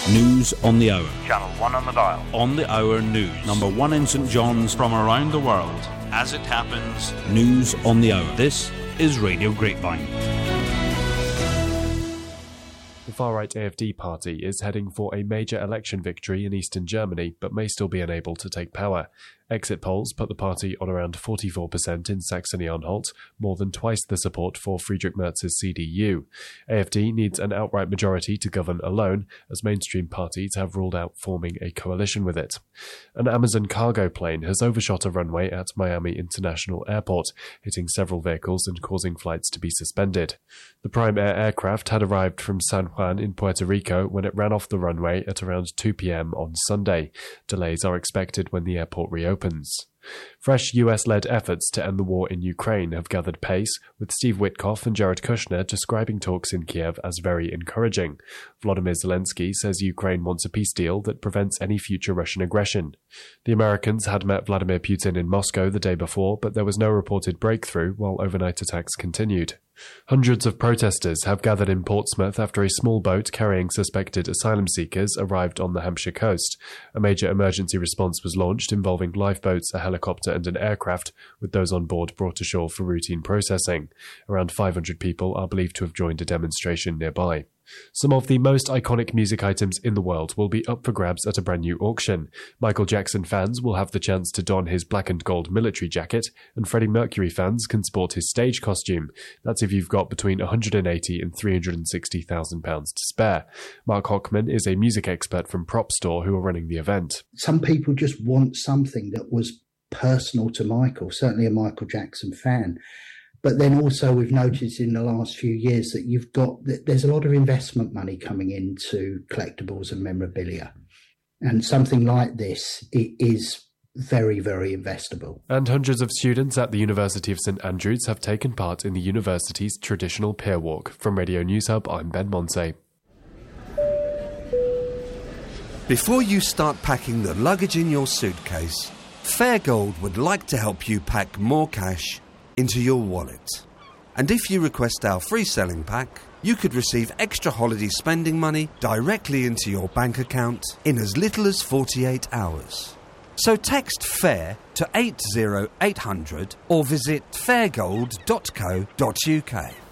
News on the hour. Channel 1 on the dial. On the hour news. Number 1 in St John's. From around the world. As it happens. News on the hour. This is Radio Grapevine. The far-right AfD party is heading for a major election victory in eastern Germany, but may still be unable to take power. Exit polls put the party on around 44% in Saxony-Anhalt, more than twice the support for Friedrich Merz's CDU. AfD needs an outright majority to govern alone, as mainstream parties have ruled out forming a coalition with it. An Amazon cargo plane has overshot a runway at Miami International Airport, hitting several vehicles and causing flights to be suspended. The Prime Air aircraft had arrived from San Juan in Puerto Rico when it ran off the runway at around 2 p.m. on Sunday. Delays are expected when the airport reopens. Fresh US-led efforts to end the war in Ukraine have gathered pace, with Steve Witkoff and Jared Kushner describing talks in Kiev as very encouraging. Volodymyr Zelensky says Ukraine wants a peace deal that prevents any future Russian aggression. The Americans had met Vladimir Putin in Moscow the day before, but there was no reported breakthrough while overnight attacks continued. Hundreds of protesters have gathered in Portsmouth after a small boat carrying suspected asylum seekers arrived on the Hampshire coast. A major emergency response was launched involving lifeboats, a helicopter and an aircraft, with those on board brought ashore for routine processing. Around 500 people are believed to have joined a demonstration nearby. Some of the most iconic music items in the world will be up for grabs at a brand new auction. Michael Jackson fans will have the chance to don his black and gold military jacket, and Freddie Mercury fans can sport his stage costume. That's if you've got between £180,000 and £360,000 to spare. Mark Hockman is a music expert from Prop Store who are running the event. Some people just want something that was personal to Michael, certainly a Michael Jackson fan. But then also we've noticed in the last few years that there's a lot of investment money coming into collectibles and memorabilia. And something like this, it is very, very investable. And hundreds of students at the University of St Andrews have taken part in the university's traditional pier walk. From Radio News Hub, I'm Ben Monse. Before you start packing the luggage in your suitcase, Fairgold would like to help you pack more cash into your wallet. And if you request our free selling pack, you could receive extra holiday spending money directly into your bank account in as little as 48 hours. So text FAIR to 80800 or visit fairgold.co.uk.